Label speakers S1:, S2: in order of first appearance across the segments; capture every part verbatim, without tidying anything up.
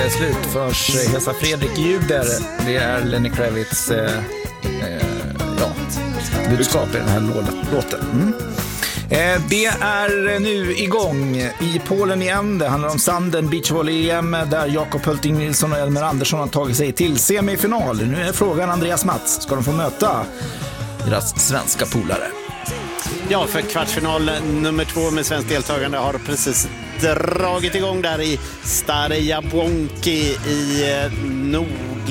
S1: är slutförs hälsa Fredrik Juder. Det är Lenny Kravitz eh, eh, ja, budskap i den här låten. Mm. Eh, det är nu igång i Polen igen. Det handlar om Sanden beachvolley-E M där Jakob Hulting Nilsson och Elmer Andersson har tagit sig till semifinal. Nu är frågan Andreas Mats. Ska de få möta deras svenska polare?
S2: Ja, för kvartsfinal nummer två med svensk deltagande har precis dragit igång där i Stare Jabłonki i nord,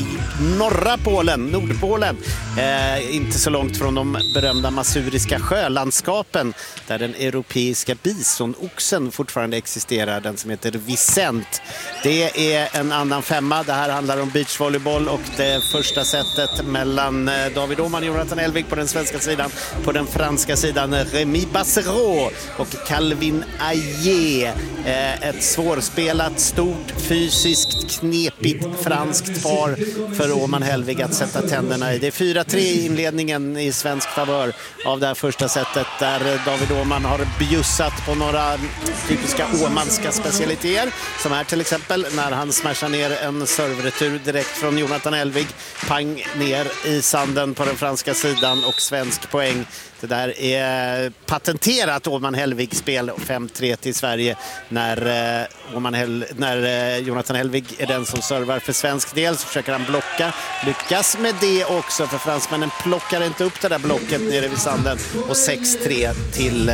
S2: norra Polen, Nordpolen. Eh, inte så långt från de berömda masuriska sjölandskapen där den europeiska bisonoxen fortfarande existerar, den som heter Vicent. Det är en annan femma. Det här handlar om beachvolleyboll och det första setet mellan David Åhman och Jonathan Elvig på den svenska sidan. På den franska sidan Rémi Bassero och Calvin Ayer. Ett svårspelat, stort, fysiskt, knepigt franskt par för Åhman Helvig att sätta tänderna i. Det är fyra tre i inledningen i svensk favör av det här första setet där David Åhman har bjussat på några typiska åmanska specialiteter som är till exempel när han smashar ner en serveretur direkt från Jonathan Elvig, pang ner i sanden på den franska sidan och svensk poäng. Det där är patenterat Åhman Helvig spel fem tre till Sverige när, eh, Åhman Hel- när eh, Jonathan Helvig är den som servar för svensk del, så försöker han blocka. Lyckas med det också för fransmännen plockar inte upp det där blocket nere vid sanden och sex tre till eh,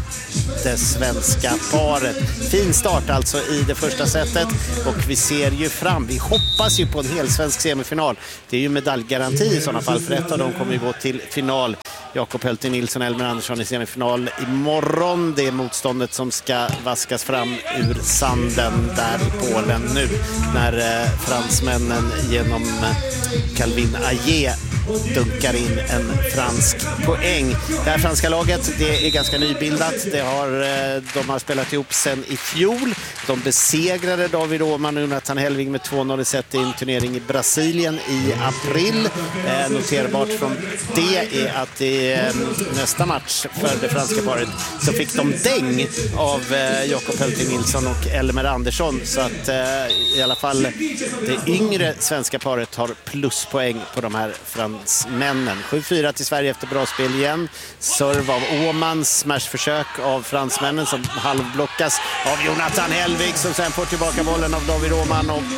S2: det svenska paret. Fin start alltså i det första setet och vi ser ju fram, vi hoppas ju på en hel svensk semifinal. Det är ju medaljgaranti i sådana fall för ett av dem kommer ju gå till final. Jakob Hulting Nilsson och Elmer Andersson i semifinal imorgon. Det är motståndet som ska vaskas fram ur sanden där i Polen nu när eh, fransmännen genom eh, Calvin Ayer dunkar in en fransk poäng. Det här franska laget, det är ganska nybildat. Det har, de har spelat ihop sen i fjol. De besegrade David Åhman och Jonathan Helvig med två noll i set i en turnering i Brasilien i april. Eh, noterbart från det är att i eh, nästa match för det franska paret så fick de däng av eh, Jakob Hulting Nilsson och Elmer Andersson. Så att eh, i alla fall det yngre svenska paret har pluspoäng på de här franska männen. sju fyra till Sverige efter bra spel igen. Serv av Åhman, smashförsök av fransmännen som halvblockas av Jonathan Helvig som sen får tillbaka bollen av David Åhman och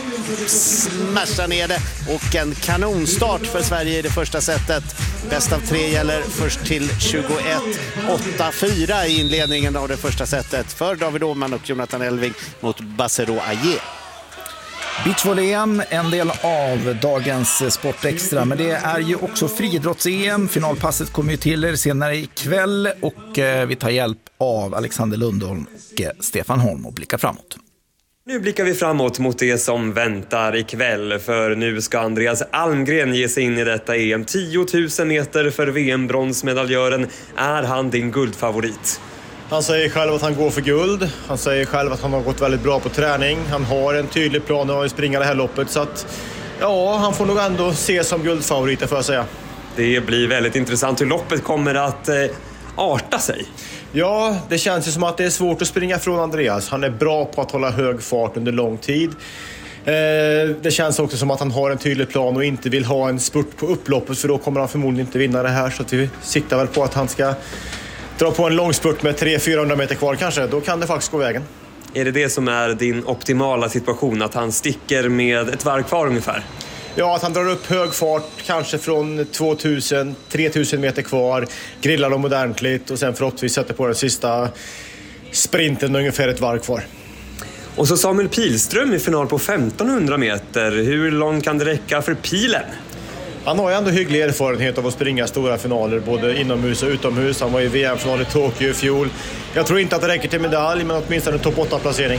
S2: smashar ner det. Och en kanonstart för Sverige i det första setet. Bäst av tre gäller först till tjugoett åtta fyra i inledningen av det första setet för David Åhman och Jonathan Helvig mot Bassero Ayer.
S1: Beachvolley-E M, en del av dagens Sportextra, men det är ju också friidrotts-E M. Finalpasset kommer ju till er senare ikväll och eh, vi tar hjälp av Alexander Lundholm och eh, Stefan Holm och blickar framåt.
S3: Nu blickar vi framåt mot det som väntar ikväll, för nu ska Andreas Almgren ge sig in i detta E M. tio tusen meter för V M-bronsmedaljören. Är han din guldfavorit?
S4: Han säger själv att han går för guld. Han säger själv att han har gått väldigt bra på träning. Han har en tydlig plan att springa det här loppet. Så att, ja, han får nog ändå se som guldfavoriter för att säga.
S3: Det blir väldigt intressant hur loppet kommer att eh, arta sig.
S4: Ja, det känns ju som att det är svårt att springa från Andreas. Han är bra på att hålla hög fart under lång tid. Eh, det känns också som att han har en tydlig plan och inte vill ha en spurt på upploppet, för då kommer han förmodligen inte vinna det här. Så att vi siktar väl på att han ska dra på en lång spurt med tre till fyrahundra meter kvar kanske. Då kan det faktiskt gå vägen.
S3: Är det det som är din optimala situation? Att han sticker med ett varv kvar ungefär?
S4: Ja, att han drar upp hög fart kanske från tvåtusen till tre tusen meter kvar. Grillar dem ordentligt och sen förhoppningsvis sätter på den sista sprinten med ungefär ett varv kvar.
S3: Och så Samuel Pilström i final på femtonhundra meter. Hur långt kan det räcka för Pilen?
S4: Han har ju ändå hygglig erfarenhet av att springa stora finaler både inomhus och utomhus. Han var i V M-final i Tokyo i fjol. Jag tror inte att det räcker till medalj, men åtminstone en topp åtta-placering.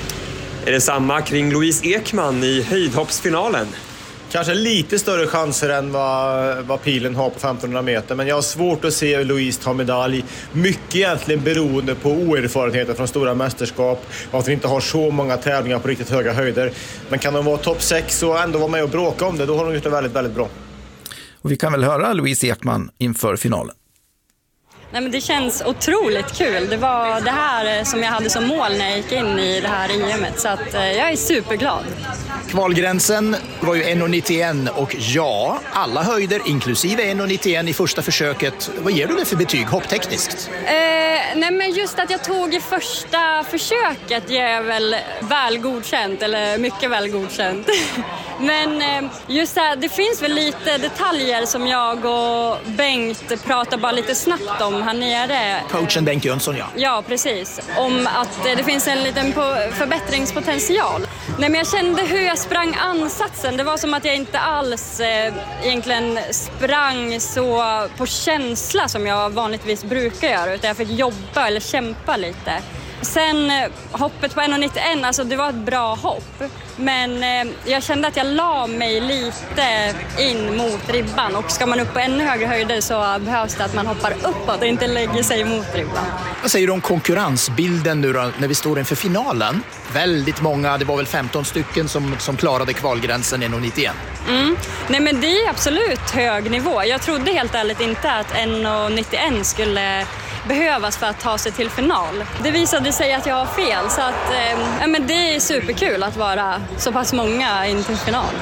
S3: Är det samma kring Louise Ekman i höjdhoppsfinalen?
S4: Kanske lite större chanser än vad, vad Pilen har på femtonhundra meter. Men jag har svårt att se Louise ta medalj. Mycket egentligen beroende på oerfarenheten från stora mästerskap. Och att vi inte har så många tävlingar på riktigt höga höjder. Men kan de vara topp sex och ändå vara med och bråka om det, då har de gjort det väldigt, väldigt bra.
S1: Och vi kan väl höra Louise Ekman inför finalen.
S5: Nej, men det känns otroligt kul. Det var det här som jag hade som mål när jag gick in i det här E M:et. Så att, eh, jag är superglad.
S6: Kvalgränsen var ju en komma nittioen och ja, alla höjder inklusive en komma nittioen i första försöket. Vad ger du det för betyg hopptekniskt?
S5: Eh, nej men just att jag tog i första försöket ger väl väl godkänt, eller mycket väl godkänt. Men eh, just det här, det finns väl lite detaljer som jag och Bengt pratar bara lite snabbt om här nere.
S6: Coachen Bengt Jönsson, ja.
S5: Ja, precis. Om att eh, det finns en liten på- förbättringspotential. Nej, men jag kände hur jag sprang ansatsen. Det var som att jag inte alls eh, egentligen sprang så på känsla som jag vanligtvis brukar göra. Utan jag fick jobba eller kämpa lite. Sen eh, hoppet på en komma nittioen, alltså det var ett bra hopp. Men eh, jag kände att jag la mig lite in mot ribban. Och ska man upp på ännu högre höjder så behövs det att man hoppar uppåt och inte lägger sig mot ribban.
S6: Vad säger du om konkurrensbilden nu då, när vi står inför finalen? Väldigt många, det var väl femton stycken som, som klarade kvalgränsen en komma nittioen.
S5: Mm. Nej, men det är absolut hög nivå. Jag trodde helt ärligt inte att en komma nittioen skulle behövas för att ta sig till final. Det visade sig att jag har fel, så att, eh, men det är superkul att vara så pass många in till final.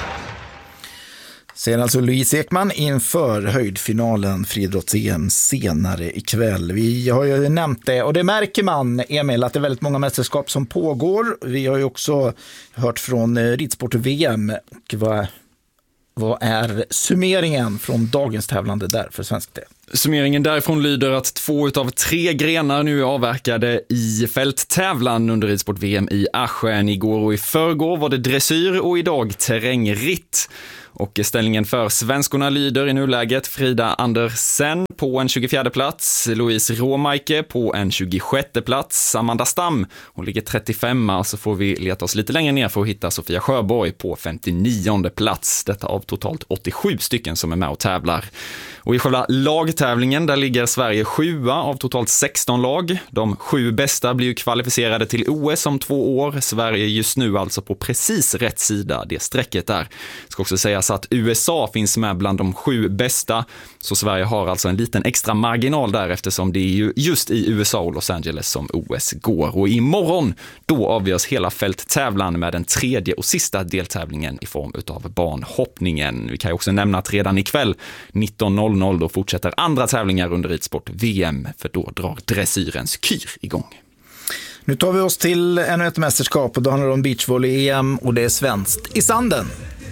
S1: Ser alltså Louise Ekman inför höjdfinalen friidrotts-E M senare ikväll. Vi har ju nämnt det och det märker man, Emil, att det är väldigt många mästerskap som pågår. Vi har ju också hört från ridsport-V M. Och vad, vad är summeringen från dagens tävlande där för svensk del?
S7: Summeringen därifrån lyder att två utav tre grenar nu är avverkade i fälttävlan under ridsport-V M i Aschen. Igår och i förrgår var det dressyr och idag terrängritt. Och ställningen för svenskorna lyder i nuläget: Frida Andersen på en tjugofjärde plats, Louise Råmaike på en tjugosjätte plats, Amanda Stam, hon ligger trettiofemma, så får vi leta oss lite längre ner för att hitta Sofia Sjöborg på femtionionde plats. Detta av totalt åttiosju stycken som är med och tävlar. Och i själva lagtävlingen där ligger Sverige sjua av totalt sexton lag. De sju bästa blir ju kvalificerade till O S om två år. Sverige just nu alltså på precis rätt sida det strecket där. Ska också sägas att U S A finns med bland de sju bästa. Så Sverige har alltså en liten extra marginal där, eftersom det är ju just i U S A och Los Angeles som O S går. Och imorgon då avgörs hela fälttävlan med den tredje och sista deltävlingen i form utav barnhoppningen. Vi kan ju också nämna att redan ikväll nitton noll noll då fortsätter andra tävlingar under ridsport-V M, för då drar dressyrens kyr igång.
S1: Nu tar vi oss till ännu ett mästerskap och då handlar det om beachvolley-E M och det är svenskt i sanden.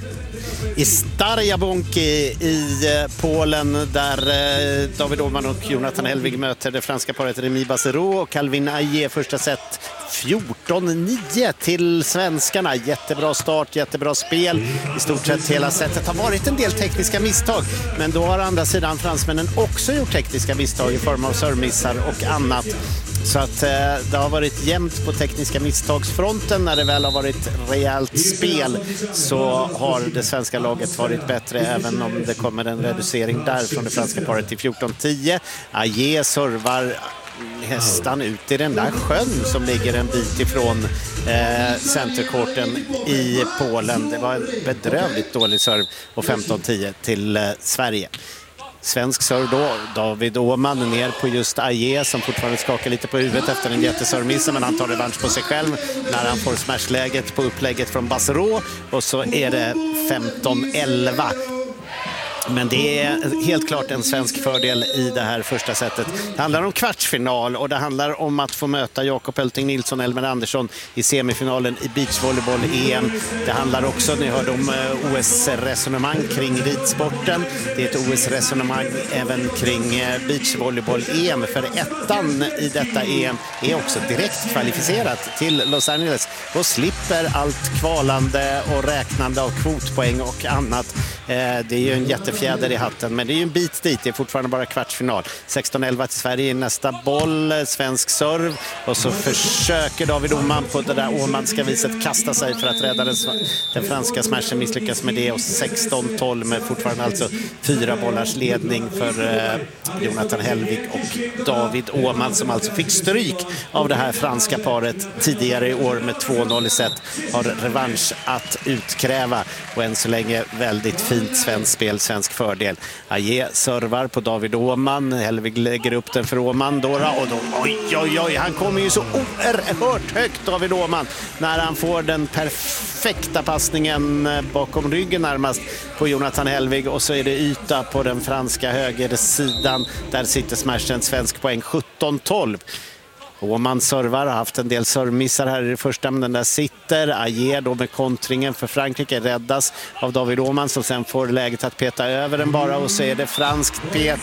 S2: I Stare Jablonki i Polen, där David Åhman och Jonathan Helvig möter det franska paret Rémi Bassero och Calvin Aie. Första set fjorton nio till svenskarna. Jättebra start, jättebra spel. I stort sett hela setet har varit en del tekniska misstag, men då har andra sidan fransmännen också gjort tekniska misstag i form av servmissar och annat. Så att eh, det har varit jämnt på tekniska misstagsfronten. När det väl har varit rejält spel så har det svenska laget varit bättre, även om det kommer en reducering där från det franska paret till fjorton tio. Aie servar hästan ut i den där sjön som ligger en bit ifrån eh, centerkorten i Polen. Det var en bedrövligt dålig serv och femton tio till eh, Sverige. Svensk serv då, David Åhman ner på just Aie som fortfarande skakar lite på huvudet efter en jätteservmiss, men han tar revansch på sig själv när han får smashläget på upplägget från Bassero, och så är det femton elva. Men det är helt klart en svensk fördel i det här första setet. Det handlar om kvartsfinal och det handlar om att få möta Jakob Elting Nilsson och Elmer Andersson i semifinalen i beachvolleyboll-E M. Det handlar också, ni hörde om O S-resonemang kring ridsporten. Det är ett O S-resonemang även kring beachvolleyboll-E M. För ettan i detta E M är också direkt kvalificerat till Los Angeles och slipper allt kvalande och räknande av kvotpoäng och annat. Det är ju en jättefjäder i hatten, men det är ju en bit dit. Det är fortfarande bara kvartsfinal. sexton elva till Sverige i nästa boll. Svensk serv. Och så försöker David Åhman på det där Åhmanska viset kasta sig för att rädda den, den franska smashen. Misslyckas med det. Och sexton tolv med fortfarande alltså fyra bollars ledning för eh, Jonathan Helvig och David Åhman, som alltså fick stryk av det här franska paret tidigare i år med två noll i set. Har revansch att utkräva. Och än så länge väldigt fint svenskt spel. Svensk svensk fördel. Aje servar på David Åhman. Helvig lägger upp den för Åhman. Dora, och då, oj, oj, oj, han kommer ju så oerhört högt, David Åhman, när han får den perfekta passningen bakom ryggen närmast på Jonathan Helvig, och så är det yta på den franska högersidan. Där sitter smashen, svensk poäng sjutton tolv. Åhman servar, har haft en del servmissar här i det första, men den där sitter. Aje då med kontringen för Frankrike räddas av David Åhman, som sen får läget att peta över den bara, och så är det franskt pet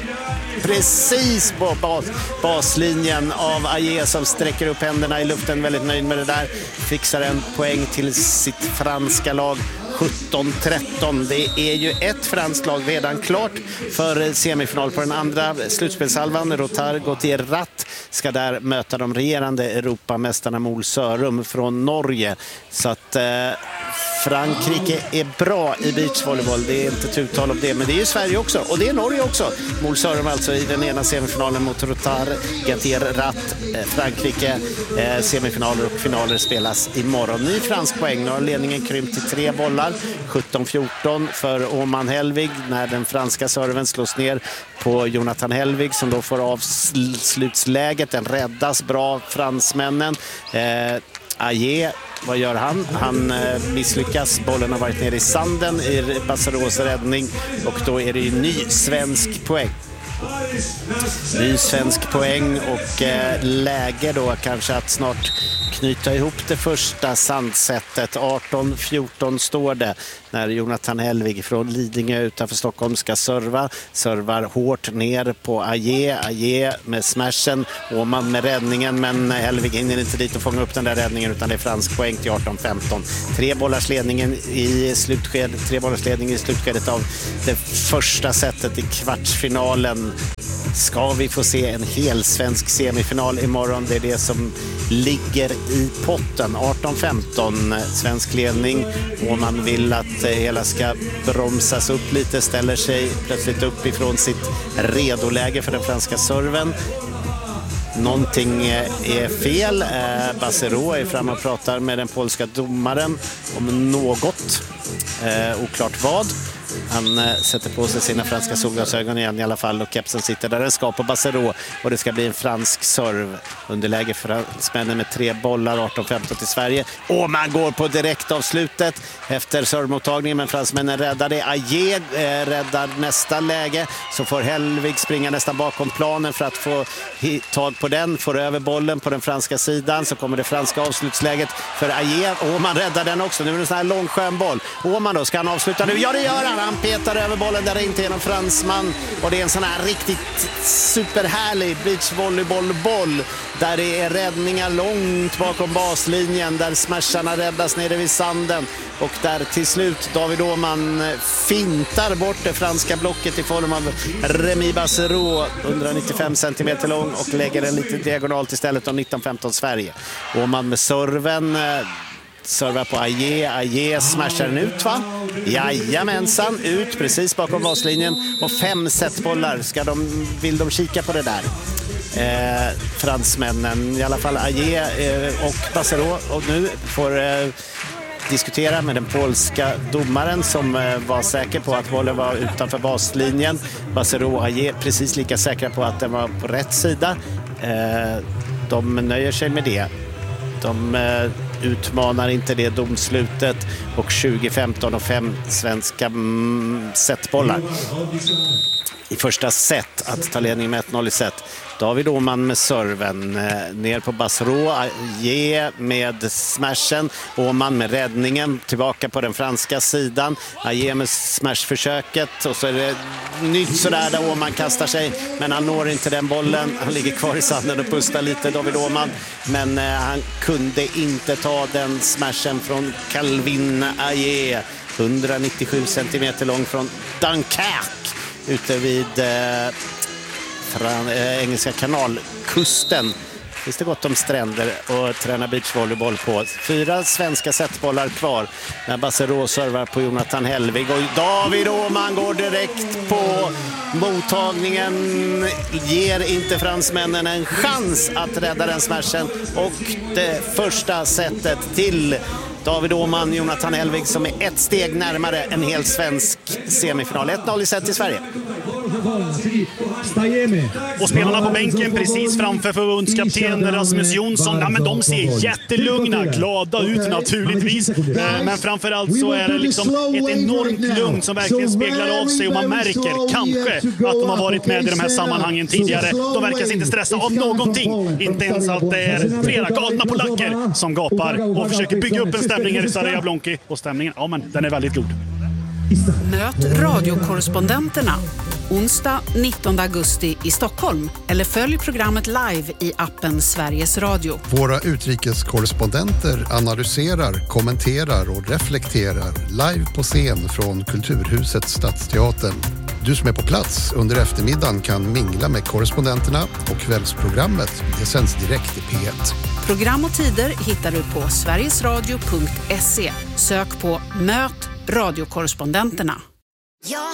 S2: precis på bas, baslinjen av Aje, som sträcker upp händerna i luften, väldigt nöjd med det där. Fixar en poäng till sitt franska lag. sjutton tretton. Det är ju ett franskt lag redan klart för semifinal på den andra slutspelshalvan. Rotar Gauthier Ratt ska där möta de regerande Europamästarna Mol Sørum från Norge. Så att eh, Frankrike är bra i beachvolleyboll, det är inte uttal om det, men det är ju Sverige också, och det är Norge också. Mol Sørum alltså i den ena semifinalen mot Rotar Gauthier Ratt. eh, Frankrike, eh, semifinaler och finaler spelas imorgon. Ny fransk poäng, nu har ledningen krympt till tre bollar. sjutton fjorton för Åhman Helvig när den franska serven slås ner på Jonathan Helvig, som då får avslutsläget. Den räddas bra, fransmännen. eh, Aje, vad gör han? Han eh, misslyckas. Bollen har varit nere i sanden i Basseros räddning, och då är det ju ny svensk poäng. Ny svensk poäng och eh, läge då kanske att snart knyta ihop det första sandsättet. arton fjorton står det när Jonathan Helvig från Lidingö utanför Stockholm ska serva. Servar hårt ner på Aje. Aje med smashen. Åhman med räddningen, men Helvig hinner inte dit och fånga upp den där räddningen, utan det är fransk poäng till arton femton. Tre bollars ledningen i slutskedet, tre bollars ledning i slutskedet av det första sättet i kvartsfinalen. Ska vi få se en hel svensk semifinal imorgon? Det är det som ligger i potten. arton femton svensk ledning, och man vill att hela ska bromsas upp lite, ställer sig plötsligt upp ifrån sitt redoläge för den franska serven. Någonting är fel. Eh, Bassero är framme och pratar med den polska domaren om något. Eh, oklart vad. Han eh, sätter på sig sina franska solglasögon igen i alla fall, och kepsen sitter där den ska på Bassero, och det ska bli en fransk serv. Underläge för fransmännen med tre bollar, arton femton till Sverige. Och man går på direktavslutet efter servmottagningen, men fransmännen räddar det. Aje eh, räddar nästa läge, så får Helvig springa nästan bakom planen för att få tag på den, får över bollen på den franska sidan, så kommer det franska avslutsläget för Aje, och man räddar den också. Nu är det en sån här lång skön boll. Åhman då, ska han avsluta nu? Ja, det gör han! Han petar över bollen där inte är någon fransman, och det är en sån här riktigt superhärlig beachvolleybollboll där det är räddningar långt bakom baslinjen, där smasharna räddas nere vid sanden, och där till slut David Åhman fintar bort det franska blocket i form av Remy Bassero, etthundranittiofem centimeter lång, och lägger den lite diagonalt istället av nitton femton Sverige. Åhman med serven servar på Aje. Aje smashar den ut, va? Jajamensan, ut precis bakom baslinjen, och fem setbollar. Ska de, vill de kika på det där? Eh, fransmännen, i alla fall Aje eh, och Bassero, och nu får eh, diskutera med den polska domaren som eh, var säker på att bollen var utanför baslinjen. Bassero och Aje precis lika säkra på att den var på rätt sida. Eh, de nöjer sig med det. De eh, utmanar inte det domslutet, och tjugo femton och fem svenska mm, setbollar i första set att ta ledning med ett noll i set. David Åhman med serven, eh, ner på Bassero, Aje med smashen, Åhman med räddningen tillbaka på den franska sidan, Aje med smashförsöket, och så är det nytt sådär där Åhman kastar sig, men han når inte den bollen, han ligger kvar i sanden och pustar lite, David Åhman, men eh, han kunde inte ta den smashen från Calvin Aje, etthundranittiosju centimeter lång från Dunkerque ute vid eh, Från äh, Engelska kanalkusten. Finns det gott om stränder och träna beachvolleyboll på. Fyra svenska setbollar kvar när Bassero servar på Jonathan Helvig, och David Åhman går direkt på mottagningen, ger inte fransmännen en chans att rädda den smashen, och det första setet till David Åhman, Jonathan Helvig som är ett steg närmare en helt svensk semifinal. ett noll i set till Sverige.
S8: Och spelarna på bänken precis framför förbundskapten Rasmus Jonsson, ja, men de ser jättelugna, glada ut naturligtvis. Men framförallt så är det liksom ett enormt lugn som verkligen speglar av sig och man märker kanske att de har varit med i de här sammanhangen tidigare. De verkar inte stressa av någonting, inte ens att det är flera galna polacker som gapar och försöker bygga upp en stämning här i Starea Blonki. Och stämningen, ja men den är väldigt god.
S9: Möt radiokorrespondenterna onsdag nittonde augusti i Stockholm eller följ programmet live i appen Sveriges Radio.
S10: Våra utrikeskorrespondenter analyserar, kommenterar och reflekterar live på scen från Kulturhuset Stadsteatern. Du som är på plats under eftermiddagen kan mingla med korrespondenterna och kvällsprogrammet. Det sänds direkt i P ett.
S9: Program och tider hittar du på sverigesradio punkt se. Sök på Möt radiokorrespondenterna.
S11: Jag